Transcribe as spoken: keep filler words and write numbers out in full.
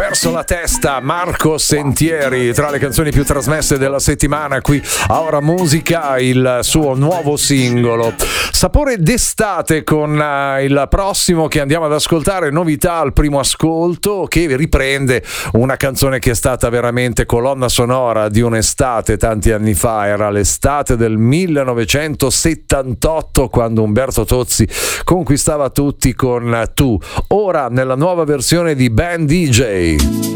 perso la testa, Marco Sentieri, tra le canzoni più trasmesse della settimana qui a Ora Musica, il suo nuovo singolo Sapore d'estate, con uh, il prossimo che andiamo ad ascoltare, novità al primo ascolto, che riprende una canzone che è stata veramente colonna sonora di un'estate tanti anni fa. Era l'estate del millenovecentosettantotto, quando Umberto Tozzi conquistava tutti con Tu. Ora nella nuova versione di Ben D J.